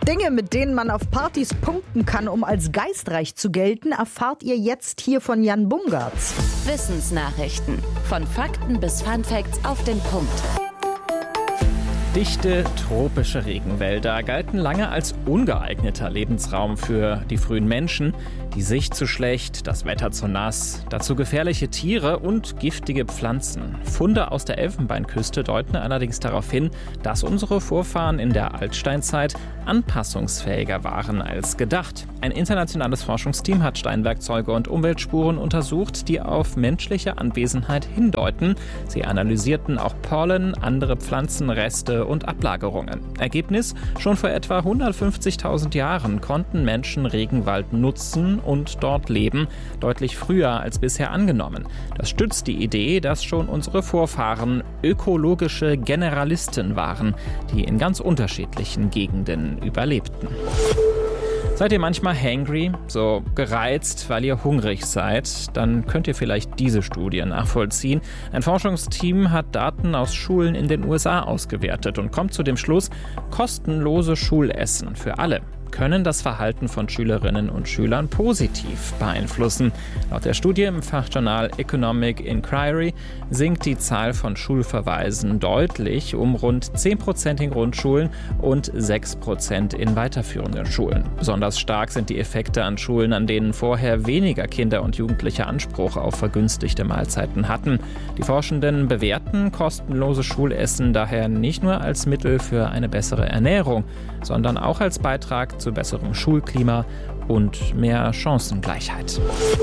Dinge, mit denen man auf Partys punkten kann, um als geistreich zu gelten, erfahrt ihr jetzt hier von Jan Bungartz. Wissensnachrichten. Von Fakten bis Funfacts auf den Punkt. Dichte, tropische Regenwälder galten lange als ungeeigneter Lebensraum für die frühen Menschen. Die Sicht zu schlecht, das Wetter zu nass, dazu gefährliche Tiere und giftige Pflanzen. Funde aus der Elfenbeinküste deuten allerdings darauf hin, dass unsere Vorfahren in der Altsteinzeit anpassungsfähiger waren als gedacht. Ein internationales Forschungsteam hat Steinwerkzeuge und Umweltspuren untersucht, die auf menschliche Anwesenheit hindeuten. Sie analysierten auch Pollen, andere Pflanzenreste und Ablagerungen. Ergebnis: Schon vor etwa 150.000 Jahren konnten Menschen Regenwald nutzen und dort leben, deutlich früher als bisher angenommen. Das stützt die Idee, dass schon unsere Vorfahren ökologische Generalisten waren, die in ganz unterschiedlichen Gegenden überlebten. Seid ihr manchmal hangry, so gereizt, weil ihr hungrig seid? Dann könnt ihr vielleicht diese Studie nachvollziehen. Ein Forschungsteam hat Daten aus Schulen in den USA ausgewertet und kommt zu dem Schluss, kostenlose Schulessen für alle können das Verhalten von Schülerinnen und Schülern positiv beeinflussen. Laut der Studie im Fachjournal Economic Inquiry sinkt die Zahl von Schulverweisen deutlich um rund 10% in Grundschulen und 6% in weiterführenden Schulen. Besonders stark sind die Effekte an Schulen, an denen vorher weniger Kinder und Jugendliche Anspruch auf vergünstigte Mahlzeiten hatten. Die Forschenden bewerten kostenlose Schulessen daher nicht nur als Mittel für eine bessere Ernährung, sondern auch als Beitrag zu besserem Schulklima und mehr Chancengleichheit.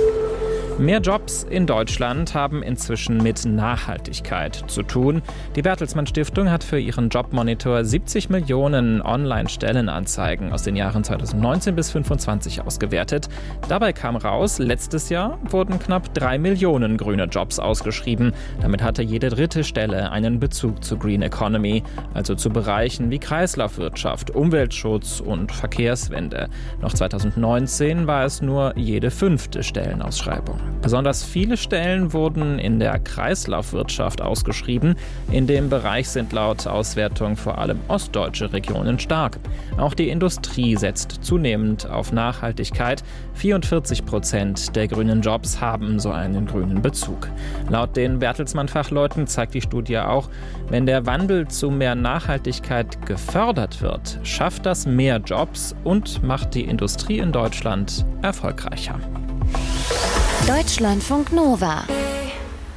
Mehr Jobs in Deutschland haben inzwischen mit Nachhaltigkeit zu tun. Die Bertelsmann Stiftung hat für ihren Jobmonitor 70 Millionen Online-Stellenanzeigen aus den Jahren 2019 bis 2025 ausgewertet. Dabei kam raus, letztes Jahr wurden knapp 3 Millionen grüne Jobs ausgeschrieben. Damit hatte jede dritte Stelle einen Bezug zur Green Economy, also zu Bereichen wie Kreislaufwirtschaft, Umweltschutz und Verkehrswende. Noch 2019 war es nur jede 5. Stellenausschreibung. Besonders viele Stellen wurden in der Kreislaufwirtschaft ausgeschrieben. In dem Bereich sind laut Auswertung vor allem ostdeutsche Regionen stark. Auch die Industrie setzt zunehmend auf Nachhaltigkeit. 44% der grünen Jobs haben so einen grünen Bezug. Laut den Bertelsmann-Fachleuten zeigt die Studie auch, wenn der Wandel zu mehr Nachhaltigkeit gefördert wird, schafft das mehr Jobs und macht die Industrie in Deutschland erfolgreicher. Deutschlandfunk Nova